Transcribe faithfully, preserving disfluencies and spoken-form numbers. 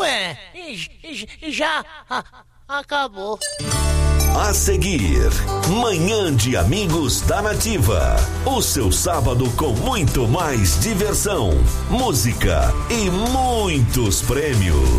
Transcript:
É, já acabou. A seguir, Manhã de Amigos da Nativa. O seu sábado com muito mais diversão, música e muitos prêmios.